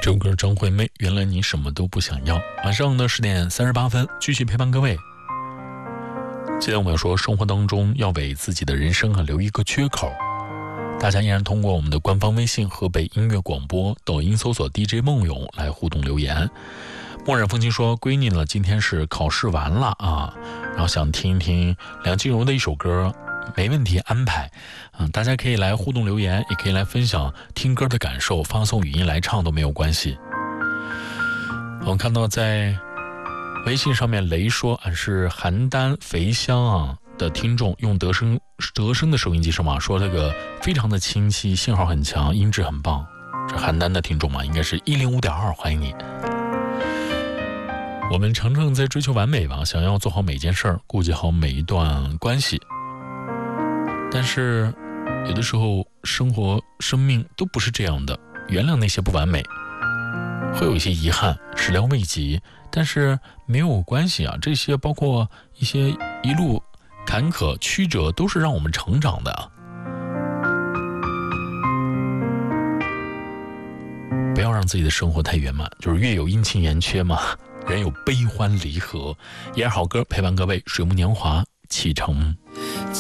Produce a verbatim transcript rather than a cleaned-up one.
这首歌张惠妹，原来你什么都不想要。晚上呢十点三十八分，继续陪伴各位。今天我们要说，生活当中要为自己的人生啊留一个缺口。大家依然通过我们的官方微信河北音乐广播、抖音搜索 D J 梦咏来互动留言。墨染风情说，闺女了，今天是考试完了啊，然后想听一听梁静茹的一首歌，没问题，安排。嗯，大家可以来互动留言，也可以来分享听歌的感受，发送语音来唱都没有关系。我们看到在微信上面，雷说俺是邯郸肥乡啊的听众，用德声德声的收音机是吗？说这个非常的清晰，信号很强，音质很棒。这邯郸的听众嘛，应该是一零五点二，欢迎你。我们常常在追求完美吧，想要做好每件事儿，顾及好每一段关系。但是有的时候生活生命都不是这样的，原谅那些不完美，会有一些遗憾，始料未及，但是没有关系啊，这些包括一些一路坎坷曲折都是让我们成长的。不要让自己的生活太圆满，就是月有阴晴圆缺嘛，人有悲欢离合。一二好歌陪伴各位，水木年华启程。